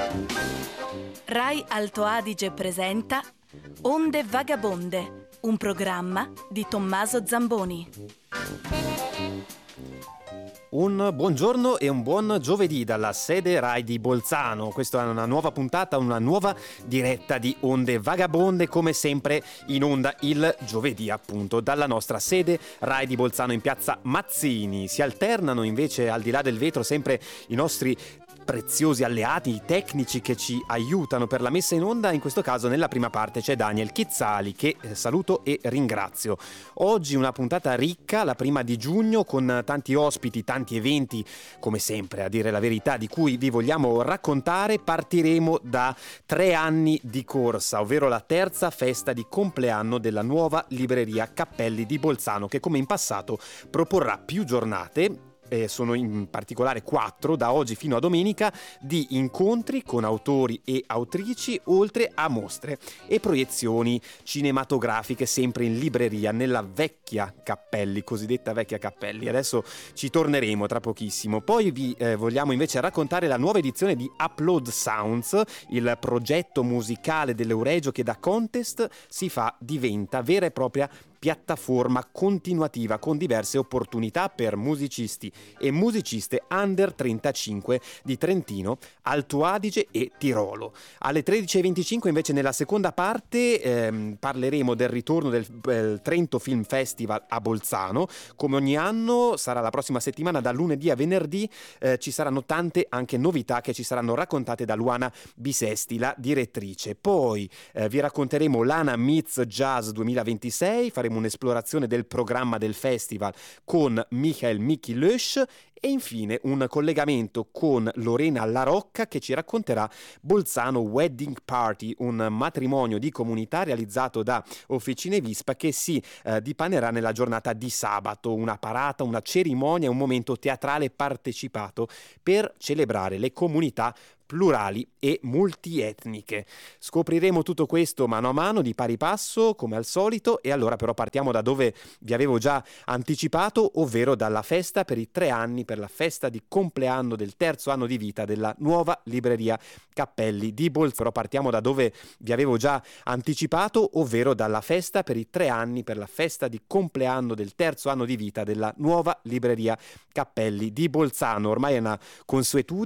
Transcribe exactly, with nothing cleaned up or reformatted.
Rai Alto Adige presenta Onde Vagabonde, un programma di Tommaso Zamboni. Un buongiorno e un buon giovedì dalla sede Rai di Bolzano. Questa è una nuova puntata, una nuova diretta di Onde Vagabonde, come sempre in onda il giovedì appunto dalla nostra sede Rai di Bolzano in piazza Mazzini. Si alternano invece al di là del vetro sempre i nostri preziosi alleati, i tecnici che ci aiutano per la messa in onda. In questo caso nella prima parte c'è Daniel Chizzali, che saluto e ringrazio. Oggi una puntata ricca, la prima di giugno, con tanti ospiti, tanti eventi, come sempre a dire la verità, di cui vi vogliamo raccontare. Partiremo da tre anni di corsa, ovvero la terza festa di compleanno della nuova libreria Cappelli di Bolzano, che come in passato proporrà più giornate. Eh, sono in particolare quattro, da oggi fino a domenica, di incontri con autori e autrici, oltre a mostre e proiezioni cinematografiche sempre in libreria nella vecchia Cappelli, cosiddetta vecchia Cappelli. Adesso ci torneremo tra pochissimo. Poi vi eh, vogliamo invece raccontare la nuova edizione di Upload Sounds, il progetto musicale dell'Euregio che da contest si fa, diventa vera e propria piattaforma continuativa con diverse opportunità per musicisti e musiciste under trentacinque di Trentino, Alto Adige e Tirolo. Alle tredici e venticinque invece nella seconda parte ehm, parleremo del ritorno del eh, Trento Film Festival a Bolzano. Come ogni anno sarà la prossima settimana, da lunedì a venerdì. Eh, ci saranno tante anche novità che ci saranno raccontate da Luana Bisesti, la direttrice. Poi eh, vi racconteremo l'Ana Meets Jazz duemilaventisei, faremo un'esplorazione del programma del festival con Michael Mickey Lösch e infine un collegamento con Lorena La Rocca, che ci racconterà Bolzano Wedding Party, un matrimonio di comunità realizzato da Officine Vispa che si eh, dipanerà nella giornata di sabato, una parata, una cerimonia, un momento teatrale partecipato per celebrare le comunità plurali e multietniche. Scopriremo tutto questo mano a mano, di pari passo, come al solito, e allora però partiamo da dove vi avevo già anticipato, ovvero dalla festa per i tre anni, per la festa di compleanno del terzo anno di vita della nuova libreria Cappelli di Bolzano. Però partiamo da dove vi avevo già anticipato, ovvero dalla festa per i tre anni, per la festa di compleanno del terzo anno di vita della nuova libreria Cappelli di Bolzano. Ormai è una consuetudine